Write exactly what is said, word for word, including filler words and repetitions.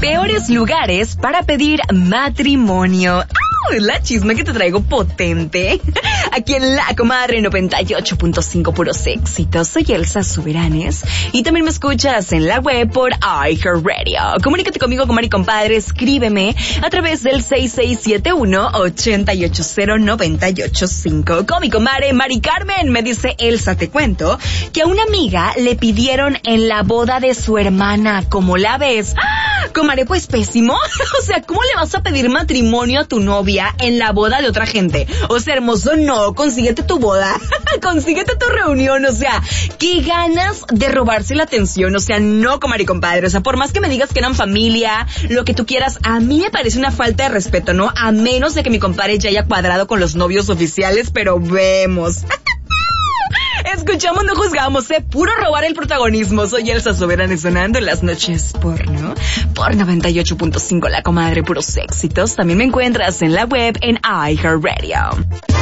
peores lugares para pedir matrimonio. La chisma que te traigo potente. Aquí en La Comadre noventa y ocho punto cinco puros éxitos. Soy Elsa Soberanes y también me escuchas en la web por iHeartRadio. Comunícate conmigo, comadre y compadre. Escríbeme a través del seis seis siete uno, ocho ocho cero, nueve ocho cinco. Con mi comadre Mari Carmen me dice: Elsa, te cuento que a una amiga le pidieron en la boda de su hermana. ¿Cómo la ves? ¡Ah! Comadre, pues pésimo. O sea, ¿cómo le vas a pedir matrimonio a tu novia en la boda de otra gente? O sea, hermoso, no, consíguete tu boda, consíguete tu reunión. O sea, qué ganas de robarse la atención. O sea, no, comadre y compadre. O sea, por más que me digas que eran familia, lo que tú quieras, a mí me parece una falta de respeto, ¿no? A menos de que mi compadre ya haya cuadrado con los novios oficiales, pero vemos. Escuchamos, no juzgamos, ¿eh? Puro robar el protagonismo. Soy Elsa Soberana sonando en las noches porno. Por noventa y ocho punto cinco, La Comadre, puros éxitos. También me encuentras en la web en iHeartRadio.